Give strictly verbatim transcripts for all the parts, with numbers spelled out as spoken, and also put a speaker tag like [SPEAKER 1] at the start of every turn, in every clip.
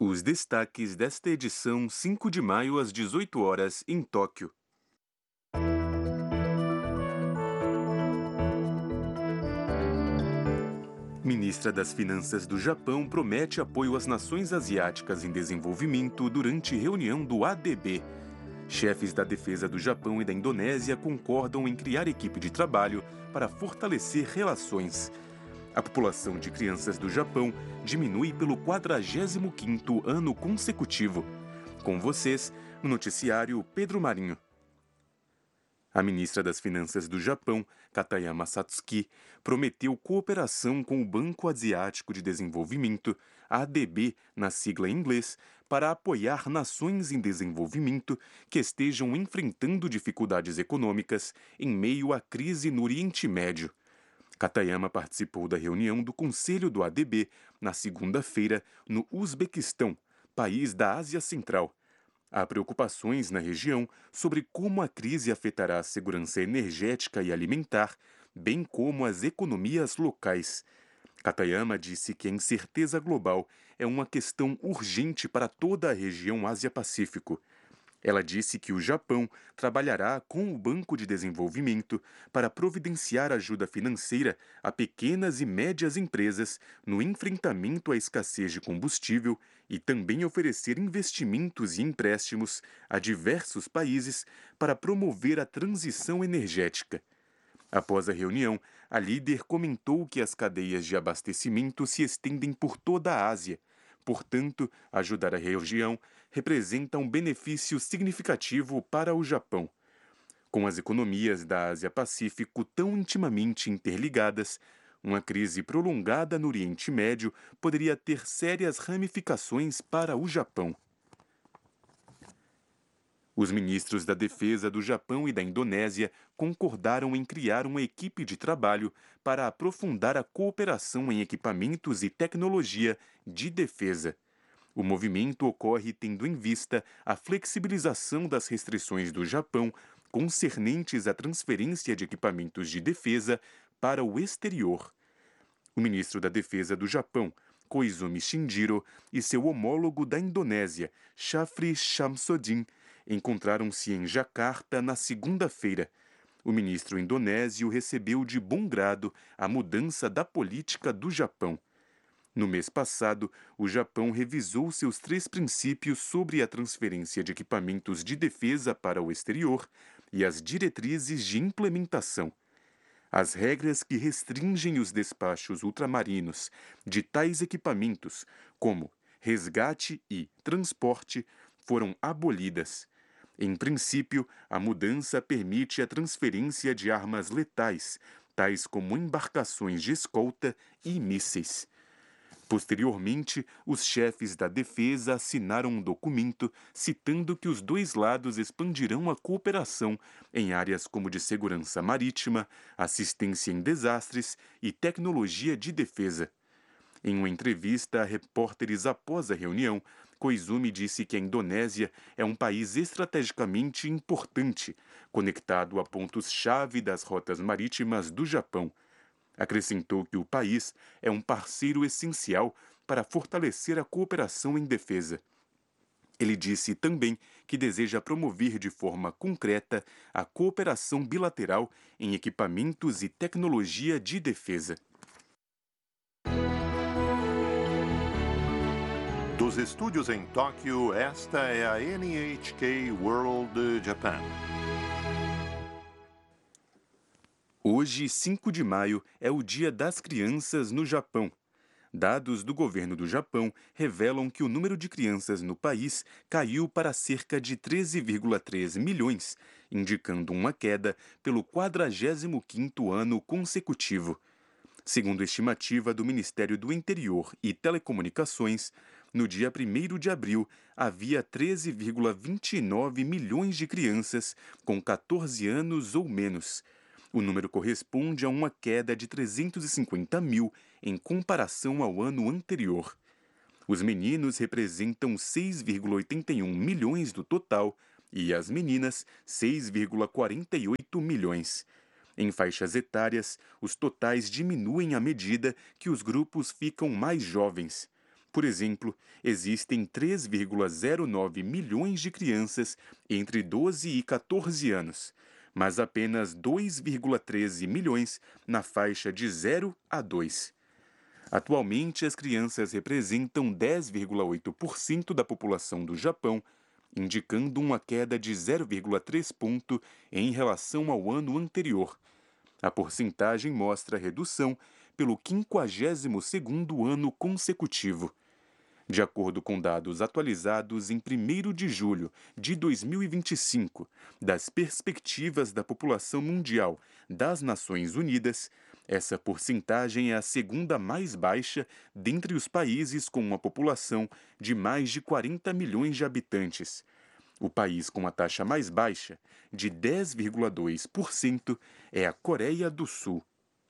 [SPEAKER 1] Os destaques desta edição, cinco de maio às dezoito horas, em Tóquio. Ministra das Finanças do Japão promete apoio às nações asiáticas em desenvolvimento durante reunião do A D B. Chefes da defesa do Japão e da Indonésia concordam em criar equipe de trabalho para fortalecer relações. A população de crianças do Japão diminui pelo quadragésimo quinto ano consecutivo. Com vocês, no noticiário Pedro Marinho. A ministra das Finanças do Japão, Katayama Satsuki, prometeu cooperação com o Banco Asiático de Desenvolvimento, A D B, na sigla em inglês, para apoiar nações em desenvolvimento que estejam enfrentando dificuldades econômicas em meio à crise no Oriente Médio. Katayama participou da reunião do Conselho do A D B na segunda-feira no Uzbequistão, país da Ásia Central. Há preocupações na região sobre como a crise afetará a segurança energética e alimentar, bem como as economias locais. Katayama disse que a incerteza global é uma questão urgente para toda a região Ásia-Pacífico. Ela disse que o Japão trabalhará com o Banco de Desenvolvimento para providenciar ajuda financeira a pequenas e médias empresas no enfrentamento à escassez de combustível e também oferecer investimentos e empréstimos a diversos países para promover a transição energética. Após a reunião, a líder comentou que as cadeias de abastecimento se estendem por toda a Ásia. Portanto, ajudar a região representa um benefício significativo para o Japão. Com as economias da Ásia-Pacífico tão intimamente interligadas, uma crise prolongada no Oriente Médio poderia ter sérias ramificações para o Japão. Os ministros da Defesa do Japão e da Indonésia concordaram em criar uma equipe de trabalho para aprofundar a cooperação em equipamentos e tecnologia de defesa. O movimento ocorre tendo em vista a flexibilização das restrições do Japão concernentes à transferência de equipamentos de defesa para o exterior. O ministro da Defesa do Japão, Koizumi Shinjiro, e seu homólogo da Indonésia, Shafri Shamsuddin, encontraram-se em Jacarta na segunda-feira. O ministro indonésio recebeu de bom grado a mudança da política do Japão. No mês passado, o Japão revisou seus três princípios sobre a transferência de equipamentos de defesa para o exterior e as diretrizes de implementação. As regras que restringem os despachos ultramarinos de tais equipamentos, como resgate e transporte, foram abolidas. Em princípio, a mudança permite a transferência de armas letais, tais como embarcações de escolta e mísseis. Posteriormente, os chefes da defesa assinaram um documento citando que os dois lados expandirão a cooperação em áreas como de segurança marítima, assistência em desastres e tecnologia de defesa. Em uma entrevista a repórteres após a reunião, Koizumi disse que a Indonésia é um país estrategicamente importante, conectado a pontos-chave das rotas marítimas do Japão. Acrescentou que o país é um parceiro essencial para fortalecer a cooperação em defesa. Ele disse também que deseja promover de forma concreta a cooperação bilateral em equipamentos e tecnologia de defesa.
[SPEAKER 2] Dos estúdios em Tóquio, esta é a N H K World Japan.
[SPEAKER 1] Hoje, cinco de maio, é o Dia das Crianças no Japão. Dados do governo do Japão revelam que o número de crianças no país caiu para cerca de treze vírgula três milhões, indicando uma queda pelo quadragésimo quinto ano consecutivo. Segundo estimativa do Ministério do Interior e Telecomunicações, no dia primeiro de abril, havia treze vírgula vinte e nove milhões de crianças com catorze anos ou menos. O número corresponde a uma queda de trezentos e cinquenta mil em comparação ao ano anterior. Os meninos representam seis vírgula oitenta e um milhões do total e as meninas seis vírgula quarenta e oito milhões. Em faixas etárias, os totais diminuem à medida que os grupos ficam mais jovens. Por exemplo, existem três vírgula zero nove milhões de crianças entre doze e quatorze anos, mas apenas dois vírgula treze milhões na faixa de zero a dois. Atualmente, as crianças representam dez vírgula oito por cento da população do Japão, indicando uma queda de zero vírgula três ponto em relação ao ano anterior. A porcentagem mostra redução pelo quinquagésimo segundo ano consecutivo. De acordo com dados atualizados em primeiro de julho de dois mil e vinte e cinco, das perspectivas da população mundial das Nações Unidas, essa porcentagem é a segunda mais baixa dentre os países com uma população de mais de quarenta milhões de habitantes. O país com a taxa mais baixa, de dez vírgula dois por cento, é a Coreia do Sul.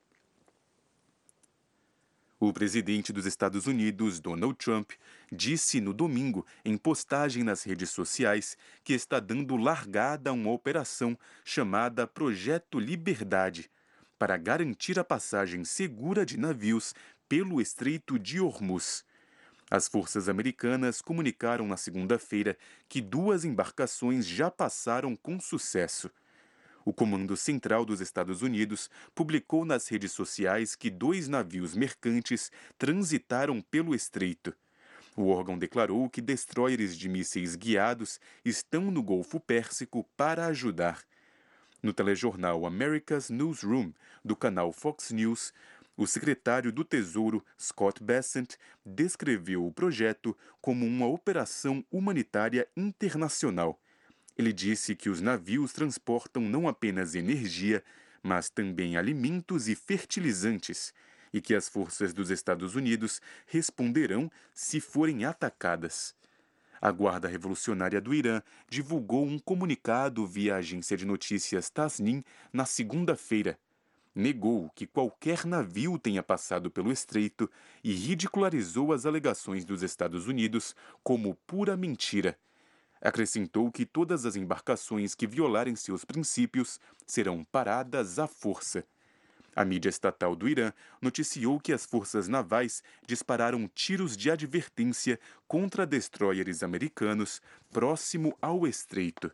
[SPEAKER 1] O presidente dos Estados Unidos, Donald Trump, disse no domingo, em postagem nas redes sociais, que está dando largada a uma operação chamada Projeto Liberdade, para garantir a passagem segura de navios pelo Estreito de Hormuz. As forças americanas comunicaram na segunda-feira que duas embarcações já passaram com sucesso. O Comando Central dos Estados Unidos publicou nas redes sociais que dois navios mercantes transitaram pelo estreito. O órgão declarou que destroyers de mísseis guiados estão no Golfo Pérsico para ajudar. No telejornal America's Newsroom, do canal Fox News, o secretário do Tesouro, Scott Bessent, descreveu o projeto como uma operação humanitária internacional. Ele disse que os navios transportam não apenas energia, mas também alimentos e fertilizantes, e que as forças dos Estados Unidos responderão se forem atacadas. A Guarda Revolucionária do Irã divulgou um comunicado via a agência de notícias Tasnim na segunda-feira. Negou que qualquer navio tenha passado pelo estreito e ridicularizou as alegações dos Estados Unidos como pura mentira. Acrescentou que todas as embarcações que violarem seus princípios serão paradas à força. A mídia estatal do Irã noticiou que as forças navais dispararam tiros de advertência contra destroyers americanos próximo ao estreito.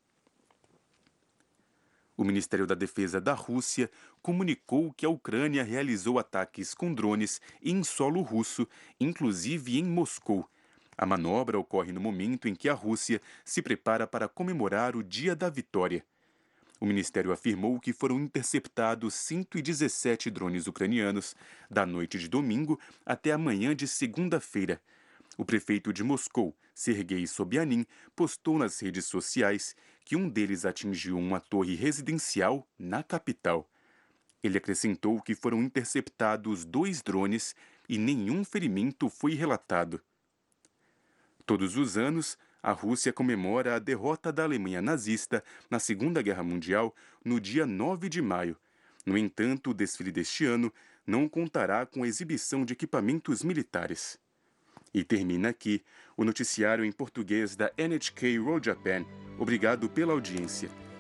[SPEAKER 1] O Ministério da Defesa da Rússia comunicou que a Ucrânia realizou ataques com drones em solo russo, inclusive em Moscou. A manobra ocorre no momento em que a Rússia se prepara para comemorar o Dia da Vitória. O ministério afirmou que foram interceptados cento e dezessete drones ucranianos da noite de domingo até a manhã de segunda-feira. O prefeito de Moscou, Sergei Sobyanin, postou nas redes sociais que um deles atingiu uma torre residencial na capital. Ele acrescentou que foram interceptados dois drones e nenhum ferimento foi relatado. Todos os anos, a Rússia comemora a derrota da Alemanha nazista na Segunda Guerra Mundial no dia nove de maio. No entanto, o desfile deste ano não contará com a exibição de equipamentos militares. E termina aqui o noticiário em português da N H K World Japan. Obrigado pela audiência.